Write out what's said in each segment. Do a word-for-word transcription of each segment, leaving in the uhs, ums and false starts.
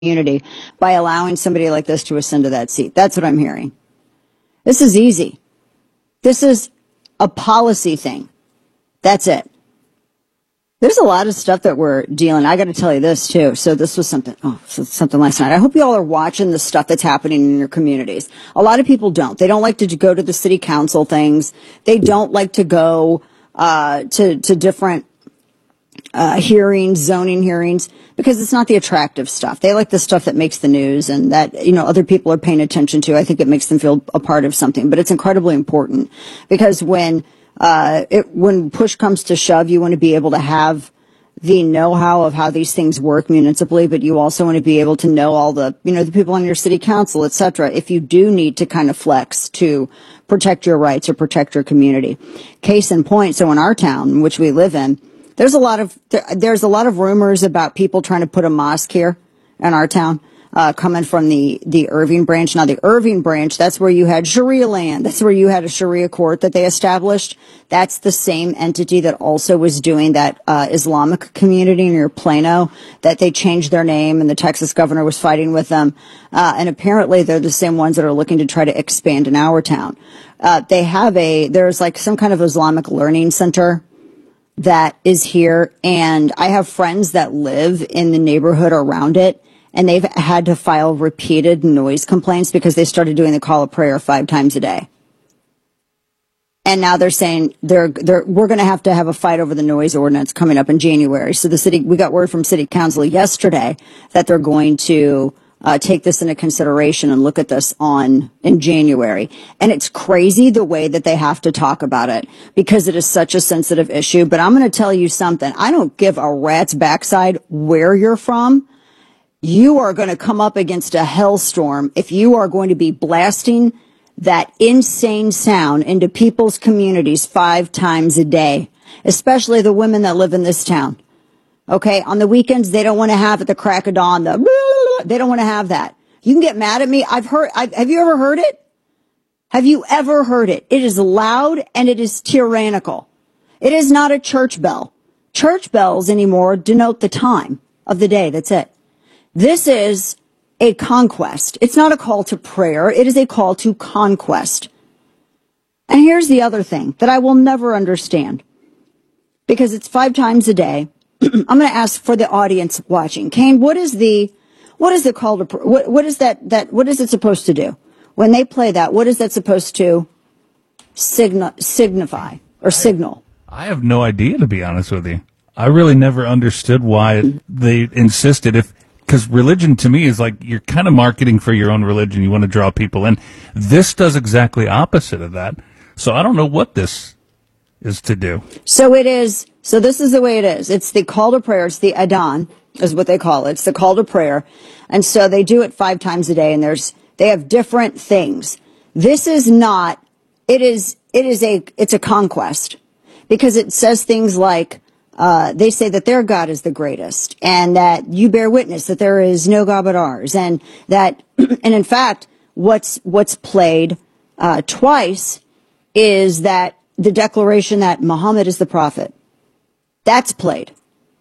community by allowing somebody like this to ascend to that seat. That's what I'm hearing. This is easy. This is a policy thing. That's it. There's a lot of stuff that we're dealing. I got to tell you this too. So this was something, oh, so something last night. I hope you all are watching the stuff that's happening in your communities. A lot of people don't. They don't like to go to the city council things. They don't like to go, uh, to, to different, uh, hearings, zoning hearings, because it's not the attractive stuff. They like the stuff that makes the news and that, you know, other people are paying attention to. I think it makes them feel a part of something, but it's incredibly important because when, Uh, it, when push comes to shove, you want to be able to have the know-how of how these things work municipally, but you also want to be able to know all the, you know, the people on your city council, et cetera, if you do need to kind of flex to protect your rights or protect your community. Case in point, so in our town, which we live in, there's a lot of, there's a lot of rumors about people trying to put a mosque here in our town. Uh, coming from the, the Irving branch. Now, the Irving branch, that's where you had Sharia land. That's where you had a Sharia court that they established. That's the same entity that also was doing that, uh, Islamic community near Plano, that they changed their name and the Texas governor was fighting with them. Uh, and apparently they're the same ones that are looking to try to expand in our town. Uh, they have a, there's like some kind of Islamic learning center that is here. And I have friends that live in the neighborhood around it. And they've had to file repeated noise complaints because they started doing the call of prayer five times a day. And now they're saying they're, they're, we're going to have to have a fight over the noise ordinance coming up in January. So the city, we got word from city council yesterday that they're going to, uh, take this into consideration and look at this on, in January. And it's crazy the way that they have to talk about it because it is such a sensitive issue. But I'm going to tell you something. I don't give a rat's backside where you're from. You are going to come up against a hellstorm if you are going to be blasting that insane sound into people's communities five times a day, especially the women that live in this town. Okay, on the weekends, they don't want to have at the crack of dawn, the they don't want to have that. You can get mad at me. I've heard, I've, have you ever heard it? Have you ever heard it? It is loud and it is tyrannical. It is not a church bell. Church bells anymore denote the time of the day. That's it. This is a conquest. It's not a call to prayer. It is a call to conquest. And here's the other thing that I will never understand because it's five times a day. I'm going to ask for the audience watching. Kane, what is the, what is the call to, what, what is that, that, what is it supposed to do? When they play that, what is that supposed to signa, signify or signal? I have no idea, to be honest with you. I really never understood why they insisted if, because religion to me is like you're kind of marketing for your own religion. You want to draw people in. This does exactly opposite of that. So I don't know what this is to do. So it is. So this is the way it is. It's the call to prayer. It's the Adhan is what they call it. It's the call to prayer. And so they do it five times a day and there's, they have different things. This is not, it is, it is a, it's a conquest because it says things like, Uh, they say that their God is the greatest and that you bear witness that there is no God but ours. And that, and in fact, what's, what's played, uh, twice is that the declaration that Muhammad is the prophet. That's played.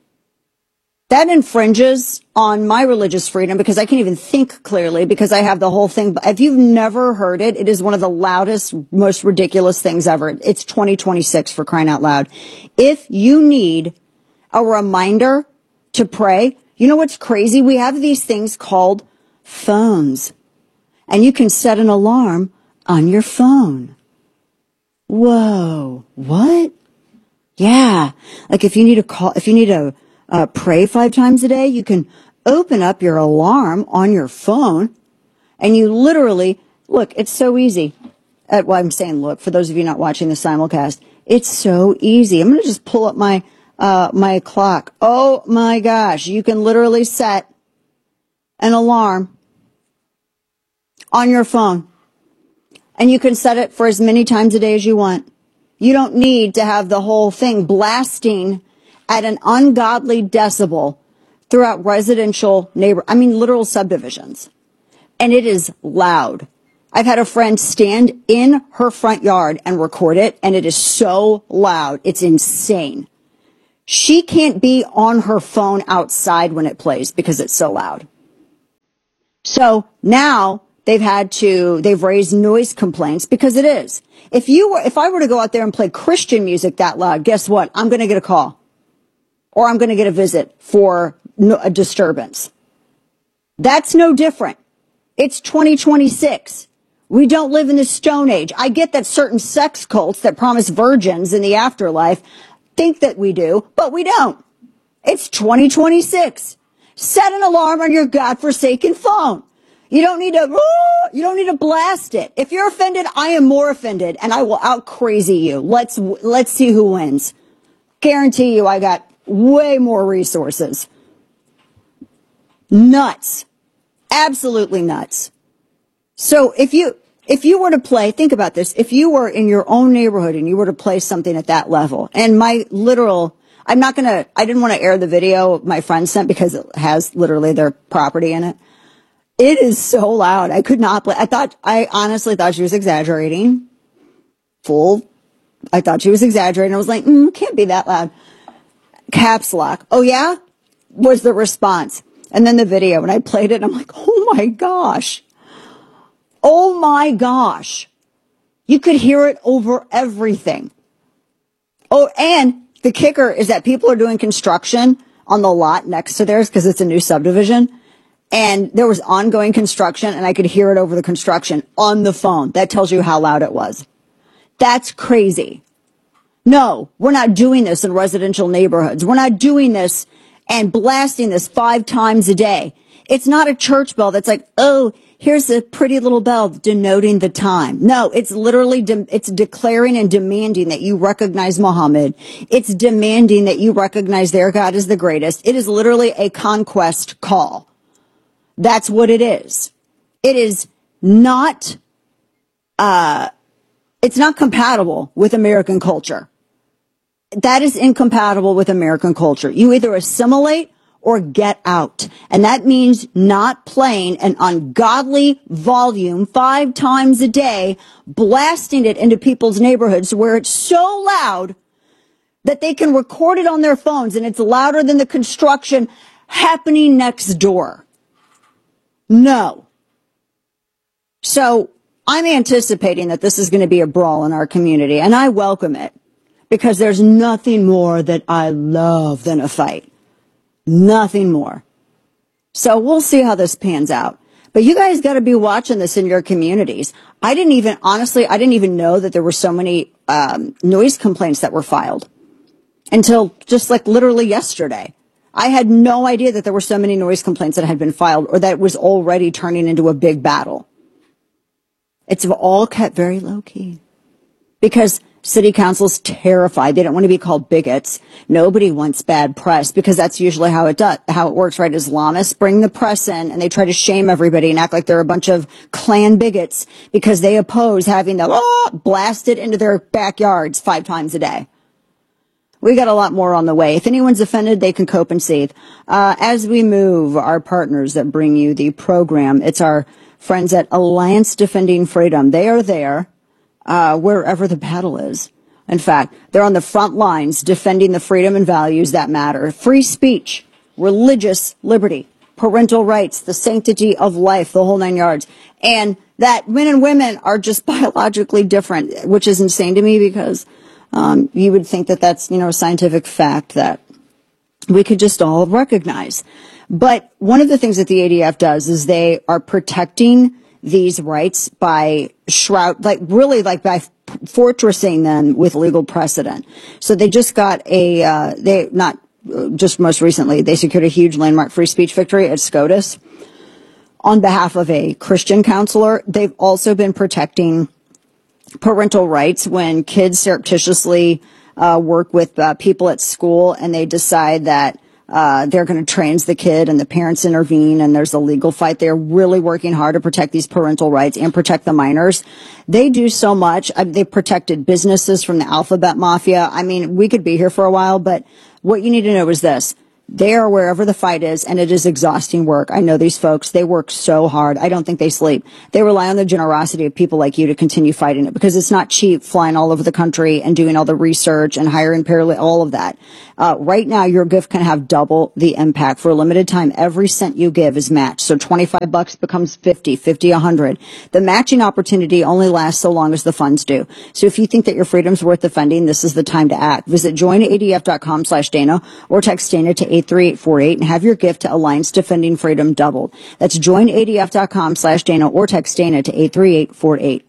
That infringes on my religious freedom because I can't even think clearly because I have the whole thing. But if you've never heard it, it is one of the loudest, most ridiculous things ever. It's twenty twenty-six for crying out loud. If you need a reminder to pray, you know what's crazy? We have these things called phones and you can set an alarm on your phone. Whoa, what? Yeah. Like if you need a call, if you need a, Uh, pray five times a day, you can open up your alarm on your phone and you literally, look, it's so easy. Uh, well, I'm saying, look, for those of you not watching the simulcast, it's so easy. I'm going to just pull up my, uh, my clock. Oh my gosh. You can literally set an alarm on your phone and you can set it for as many times a day as you want. You don't need to have the whole thing blasting at an ungodly decibel throughout residential neighbor, I mean, literal subdivisions. And it is loud. I've had a friend stand in her front yard and record it, and it is so loud. It's insane. She can't be on her phone outside when it plays because it's so loud. So now they've had to, they've raised noise complaints because it is. If you were, if I were to go out there and play Christian music that loud, guess what? I'm going to get a call or I'm going to get a visit for no, a disturbance. That's no different. It's twenty twenty-six. We don't live in the Stone Age. I get that certain sex cults that promise virgins in the afterlife think that we do, but we don't. It's twenty twenty-six. Set an alarm on your godforsaken phone. You don't need to, you don't need to blast it. If you're offended, I am more offended and I will out crazy you. Let's, let's see who wins. Guarantee you I got way more resources. Nuts. Absolutely nuts. So if you, if you were to play, think about this. If you were in your own neighborhood and you were to play something at that level, and my literal, I'm not going to, I didn't want to air the video my friend sent because it has literally their property in it. It is so loud. I could not play. I thought, I honestly thought she was exaggerating. Full. I thought she was exaggerating. I was like, mm, can't be that loud. Caps lock. Oh yeah? Was the response. And then the video, and I played it, and I'm like, oh my gosh. Oh my gosh. You could hear it over everything. Oh, and the kicker is that people are doing construction on the lot next to theirs because it's a new subdivision. And there was ongoing construction, and I could hear it over the construction on the phone. That tells you how loud it was. That's crazy. No, we're not doing this in residential neighborhoods. We're not doing this and blasting this five times a day. It's not a church bell that's like, oh, here's a pretty little bell denoting the time. No, it's literally, de- it's declaring and demanding that you recognize Muhammad. It's demanding that you recognize their God is the greatest. It is literally a conquest call. That's what it is. It is not, uh, it's not compatible with American culture. That is incompatible with American culture. You either assimilate or get out. And that means not playing an ungodly volume five times a day, blasting it into people's neighborhoods where it's so loud that they can record it on their phones and it's louder than the construction happening next door. No. So I'm anticipating that this is going to be a brawl in our community, and I welcome it because there's nothing more that I love than a fight. Nothing more. So we'll see how this pans out. But you guys got to be watching this in your communities. I didn't even, honestly, I didn't even know that there were so many um, noise complaints that were filed until just like literally yesterday. I had no idea that there were so many noise complaints that had been filed or that it was already turning into a big battle. It's all kept very low key because city council's terrified. They don't want to be called bigots. Nobody wants bad press because that's usually how it does, how it works, right? Islamists bring the press in and they try to shame everybody and act like they're a bunch of Klan bigots because they oppose having them oh, blasted into their backyards five times a day. We got a lot more on the way. If anyone's offended, they can cope and seethe. Uh, as we move, our partners that bring you the program, it's our friends at Alliance Defending Freedom. They are there, uh, wherever the battle is. In fact, they're on the front lines defending the freedom and values that matter. Free speech, religious liberty, parental rights, the sanctity of life, the whole nine yards. And that men and women are just biologically different, which is insane to me because Um, you would think that that's, you know, a scientific fact that we could just all recognize. But one of the things that the A D F does is they are protecting these rights by shroud, like really like by fortressing them with legal precedent. So they just got a, uh, they not just most recently, they secured a huge landmark free speech victory at SCOTUS on behalf of a Christian counselor. They've also been protecting parental rights when kids surreptitiously uh, work with uh, people at school and they decide that uh, they're going to trans the kid and the parents intervene and there's a legal fight. They're really working hard to protect these parental rights and protect the minors. They do so much. Uh, they've protected businesses from the alphabet mafia. I mean, we could be here for a while, but what you need to know is this. They are wherever the fight is, and it is exhausting work. I know these folks. They work so hard. I don't think they sleep. They rely on the generosity of people like you to continue fighting it, because it's not cheap flying all over the country and doing all the research and hiring paralegal, all of that. Uh, right now, your gift can have double the impact. For a limited time, every cent you give is matched. So twenty-five bucks becomes fifty, fifty, one hundred. The matching opportunity only lasts so long as the funds do. So if you think that your freedom's worth defending, this is the time to act. Visit join A D F dot com slash Dana or text Dana to eight three eight four eight and have your gift to Alliance Defending Freedom doubled. That's join A D F dot com slash Dana or text Dana to eight three eight four eight.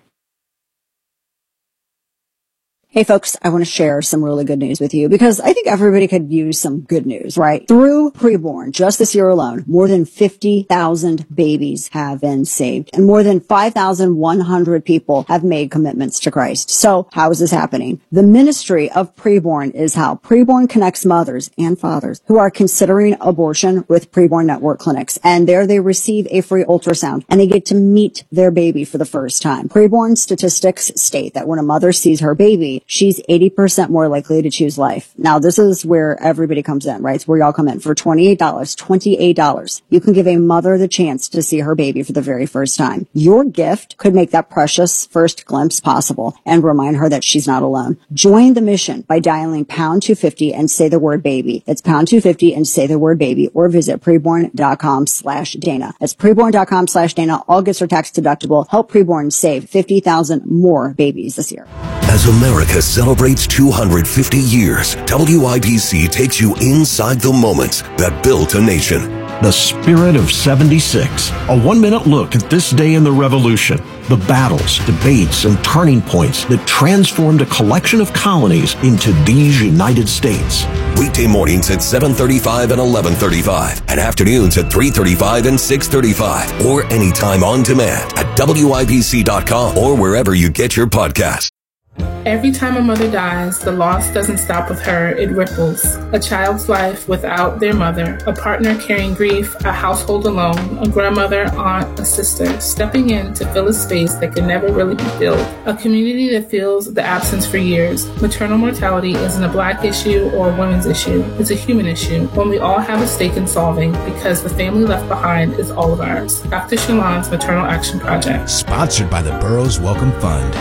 Hey folks, I want to share some really good news with you, because I think everybody could use some good news, right? Through Preborn, just this year alone, more than fifty thousand babies have been saved, and more than five thousand one hundred people have made commitments to Christ. So how is this happening? The ministry of Preborn is how Preborn connects mothers and fathers who are considering abortion with Preborn Network clinics. And there they receive a free ultrasound and they get to meet their baby for the first time. Preborn statistics state that when a mother sees her baby, she's eighty percent more likely to choose life. Now, this is where everybody comes in, right? It's where y'all come in. For twenty-eight dollars, twenty-eight dollars, you can give a mother the chance to see her baby for the very first time. Your gift could make that precious first glimpse possible and remind her that she's not alone. Join the mission by dialing pound two fifty and say the word baby. That's pound two fifty and say the word baby, or visit preborn dot com slash Dana. That's preborn dot com slash Dana. All gifts are tax deductible. Help Preborn save fifty thousand more babies this year. As America celebrates two hundred fifty years, W I B C takes you inside the moments that built a nation. The Spirit of seventy-six, a one-minute look at this day in the Revolution, the battles, debates, and turning points that transformed a collection of colonies into these United States. Weekday mornings at seven thirty-five and eleven thirty-five, and afternoons at three thirty-five and six thirty-five, or anytime on demand at W I B C dot com or wherever you get your podcasts. Every time a mother dies, the loss doesn't stop with her, it ripples. A child's life without their mother, a partner carrying grief, a household alone, a grandmother, aunt, a sister, stepping in to fill a space that can never really be filled. A community that feels the absence for years. Maternal mortality isn't a Black issue or a women's issue. It's a human issue, one we all have a stake in solving, because the family left behind is all of ours. Doctor Shalon's Maternal Action Project. Sponsored by the Burroughs Welcome Fund.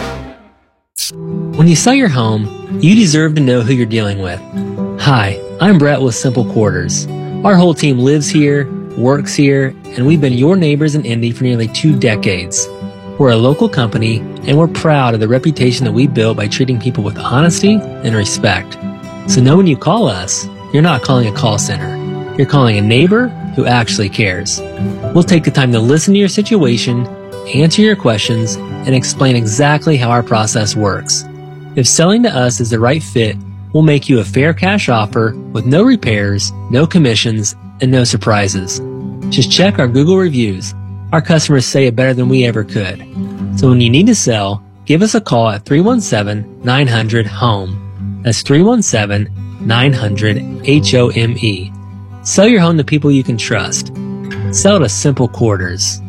When you sell your home, you deserve to know who you're dealing with. Hi, I'm Brett with Simple Quarters. Our whole team lives here, works here, and we've been your neighbors in Indy for nearly two decades. We're a local company, and we're proud of the reputation that we built by treating people with honesty and respect. So know when you call us, you're not calling a call center. You're calling a neighbor who actually cares. We'll take the time to listen to your situation, answer your questions, and explain exactly how our process works. If selling to us is the right fit, we'll make you a fair cash offer with no repairs, no commissions, and no surprises. Just check our Google reviews. Our customers say it better than we ever could. So when you need to sell, give us a call at three one seven, nine hundred, HOME. That's three one seven, nine hundred, H O M E. Sell your home to people you can trust. Sell to Simple Quarters.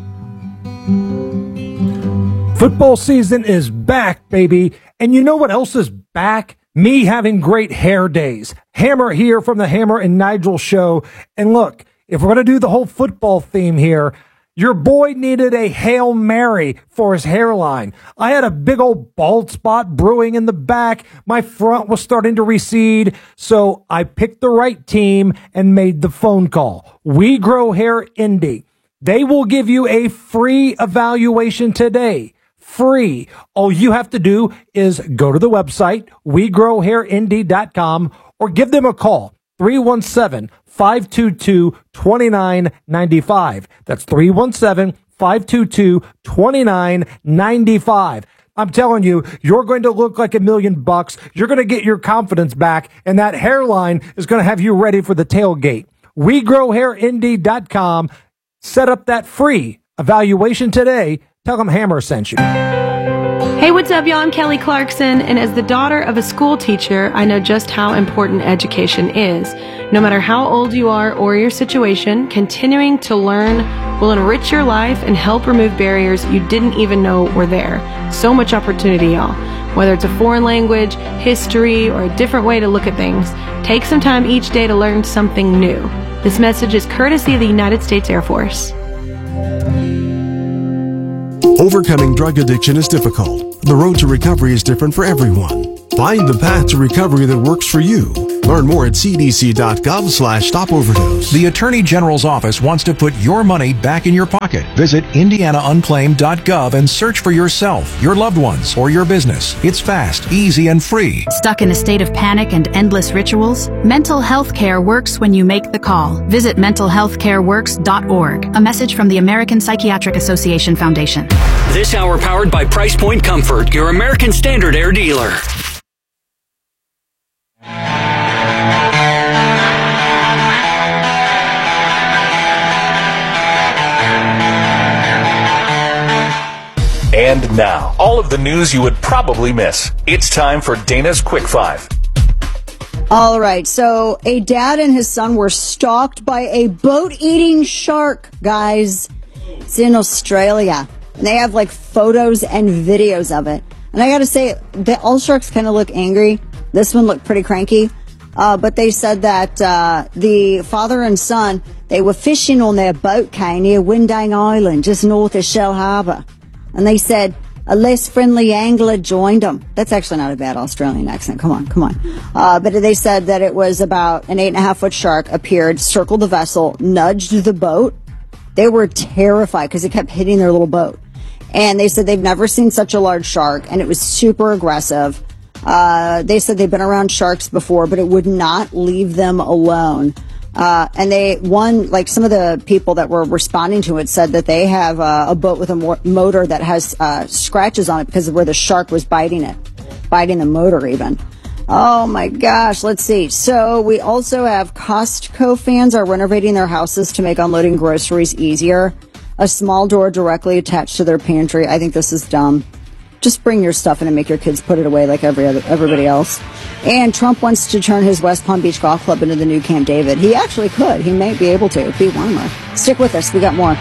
Football season is back, baby. And you know what else is back? Me having great hair days. Hammer here from the Hammer and Nigel show. And look, if we're going to do the whole football theme here, your boy needed a Hail Mary for his hairline. I had a big old bald spot brewing in the back. My front was starting to recede. So I picked the right team and made the phone call. We Grow Hair Indy. They will give you a free evaluation today. Free. All you have to do is go to the website, we grow hair indy dot com, or give them a call, three one seven, five two two, two nine nine five. That's three one seven, five two two, two nine nine five. I'm telling you, you're going to look like a million bucks. You're going to get your confidence back, and that hairline is going to have you ready for the tailgate. we grow hair indy dot com. Set up that free evaluation today. Tell them Hammer sent you. Hey, what's up, y'all? I'm Kelly Clarkson, and as the daughter of a school teacher, I know just how important education is. No matter how old you are or your situation, continuing to learn will enrich your life and help remove barriers you didn't even know were there. So much opportunity, y'all. Whether it's a foreign language, history, or a different way to look at things, take some time each day to learn something new. This message is courtesy of the United States Air Force. Overcoming drug addiction is difficult. The road to recovery is different for everyone. Find the path to recovery that works for you. Learn more at cdc.gov slash stop overdose. The Attorney General's office wants to put your money back in your pocket. Visit indiana unclaimed dot gov and search for yourself, your loved ones, or your business. It's fast, easy, and free. Stuck in a state of panic and endless rituals? Mental health care works when you make the call. Visit mental health care works dot org. A message from the American Psychiatric Association Foundation. This hour powered by Price Point Comfort, your American Standard Air dealer. And now, all of the news you would probably miss. It's time for Dana's Quick Five. All right, so a dad and his son were stalked by a boat-eating shark, guys. It's in Australia. And they have, like, photos and videos of it. And I gotta say, they, all sharks kind of look angry. This one looked pretty cranky. Uh, but they said that uh, the father and son, they were fishing on their boat quay near Windang Island, just north of Shell Harbour. And they said a less friendly angler joined them. That's actually not a bad Australian accent. Come on, come on. Uh, but they said that it was about an eight and a half foot shark appeared, circled the vessel, nudged the boat. They were terrified because it kept hitting their little boat. And they said they've never seen such a large shark, and it was super aggressive. Uh, they said they've been around sharks before, but it would not leave them alone. Uh, and they, one, like some of the people that were responding to it said that they have uh, a boat with a mo- motor that has uh, scratches on it because of where the shark was biting it, biting the motor even. Oh my gosh, let's see. So we also have Costco fans are renovating their houses to make unloading groceries easier. A small door directly attached to their pantry. I think this is dumb. Just bring your stuff in and make your kids put it away like every other, everybody else. And Trump wants to turn his West Palm Beach Golf Club into the new Camp David. He actually could. He may be able to. It'd be warmer. Stick with us. We got more.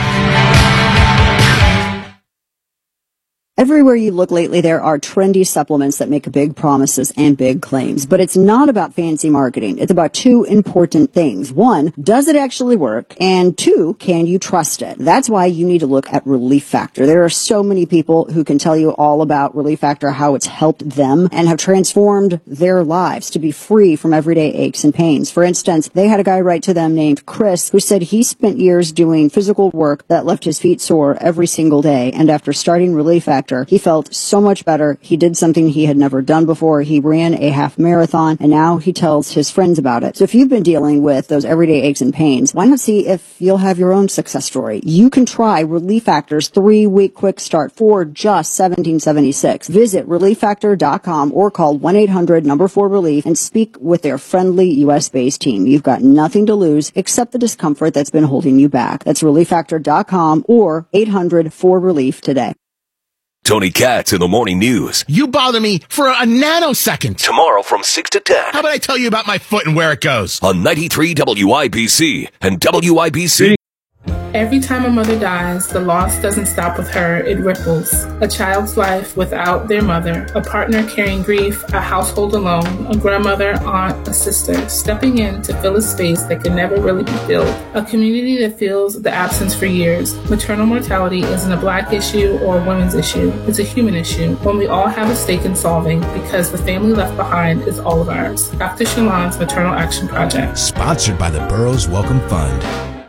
Everywhere you look lately, there are trendy supplements that make big promises and big claims. But it's not about fancy marketing. It's about two important things. One, does it actually work? And two, can you trust it? That's why you need to look at Relief Factor. There are so many people who can tell you all about Relief Factor, how it's helped them and have transformed their lives to be free from everyday aches and pains. For instance, they had a guy write to them named Chris who said he spent years doing physical work that left his feet sore every single day. And after starting Relief Factor, he felt so much better. He did something he had never done before. He ran a half marathon, and now he tells his friends about it. So if you've been dealing with those everyday aches and pains, why not see if you'll have your own success story? You can try Relief Factor's three-week quick start for just seventeen seventy-six. Visit relief factor dot com or call one eight hundred number four relief and speak with their friendly U S-based team. You've got nothing to lose except the discomfort that's been holding you back. That's relief factor dot com or eight hundred four relief today. Tony Katz in the Morning News. You bother me for a nanosecond. Tomorrow from six to ten. How about I tell you about my foot and where it goes? On ninety-three W I B C and W I B C. Every time a mother dies, the loss doesn't stop with her, it ripples. A child's life without their mother, a partner carrying grief, a household alone, a grandmother, aunt, a sister, stepping in to fill a space that can never really be filled. A community that feels the absence for years. Maternal mortality isn't a black issue or a women's issue. It's a human issue, one we all have a stake in solving because the family left behind is all of ours. Doctor Shalon's Maternal Action Project. Sponsored by the Burroughs Welcome Fund.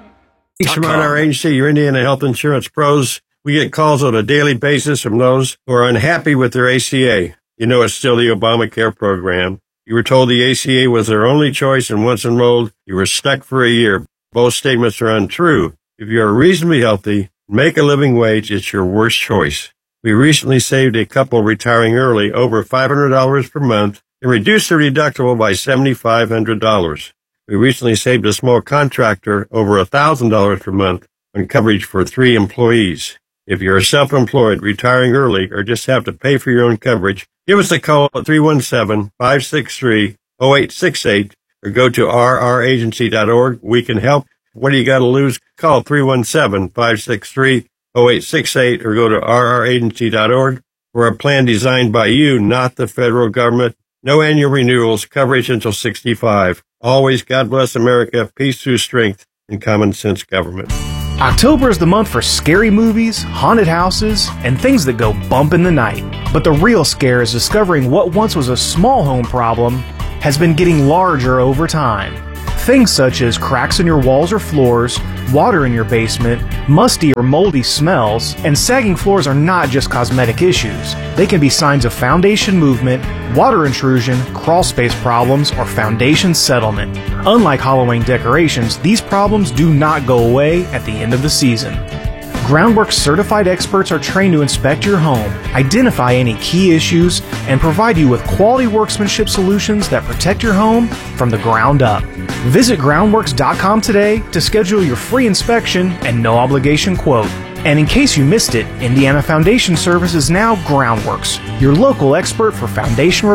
Shimon, our agency, your Indiana Health Insurance Pros, we get calls on a daily basis from those who are unhappy with their A C A. You know it's still the Obamacare program. You were told the A C A was their only choice, and once enrolled, you were stuck for a year. Both statements are untrue. If you are reasonably healthy, make a living wage, it's your worst choice. We recently saved a couple retiring early over five hundred dollars per month and reduced their deductible by seven thousand five hundred dollars. We recently saved a small contractor over one thousand dollars per month on coverage for three employees. If you're self-employed, retiring early, or just have to pay for your own coverage, give us a call at three one seven, five six three, zero eight six eight or go to r r agency dot org. We can help. What do you got to lose? Call three one seven, five six three, zero eight six eight or go to r r agency dot org. for a plan designed by you, not the federal government. No annual renewals, coverage until sixty-five. Always God bless America, peace through strength, and common sense government. October is the month for scary movies, haunted houses, and things that go bump in the night. But the real scare is discovering what once was a small home problem has been getting larger over time. Things such as cracks in your walls or floors, water in your basement, musty or moldy smells, and sagging floors are not just cosmetic issues. They can be signs of foundation movement, water intrusion, crawl space problems, or foundation settlement. Unlike Halloween decorations, these problems do not go away at the end of the season. Groundworks certified experts are trained to inspect your home, identify any key issues, and provide you with quality workmanship solutions that protect your home from the ground up. Visit groundworks dot com today to schedule your free inspection and no obligation quote. And in case you missed it, Indiana Foundation Service is now Groundworks, your local expert for foundation